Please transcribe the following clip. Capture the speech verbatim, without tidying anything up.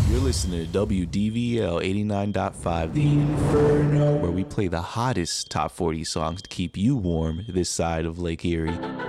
You're listening to W D V L eighty-nine point five, The Inferno, where we play the hottest top forty songs to keep you warm this side of Lake Erie.